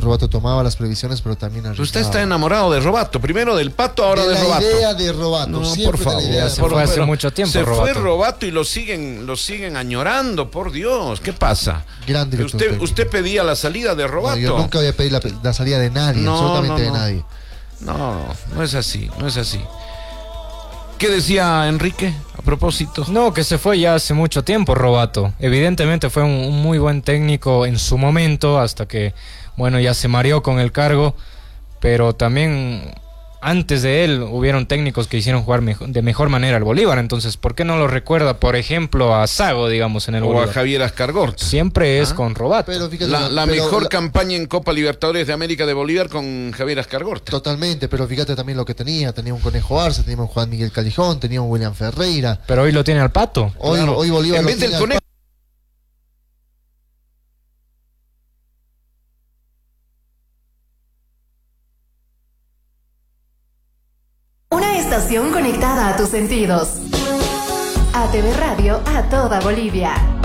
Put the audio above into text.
Robato tomaba las previsiones, pero también arriesgaba. Usted está enamorado de Robato, primero del Pato, ahora de Robato. La idea de Robato, No, siempre por favor, de la idea de se fue hace mucho tiempo. Se Robato. fue Robato y lo siguen añorando, por Dios, ¿qué pasa? Gran director técnico. Usted pedía la salida de Robato. No, yo nunca voy a pedir la salida de nadie, absolutamente de nadie. No es así, no es así. ¿Qué decía Enrique a propósito? No, que se fue ya hace mucho tiempo Robato. Evidentemente fue un muy buen técnico en su momento, hasta que, bueno, ya se mareó con el cargo, pero también antes de él hubieron técnicos que hicieron jugar de mejor manera al Bolívar. Entonces, ¿por qué no lo recuerda, por ejemplo, a Sago, digamos, en el Bolívar? O a Javier Ascargorta. Siempre es con Robato. Pero fíjate, La mejor campaña en Copa Libertadores de América de Bolívar con Javier Ascargorta. Totalmente, pero fíjate también lo que tenía. Tenía un Conejo Arce, tenía un Juan Miguel Calijón, tenía un William Ferreira. Pero hoy lo tiene al Pato. Hoy Bolívar en vez del Conejo. Una estación conectada a tus sentidos. ATV Radio a toda Bolivia.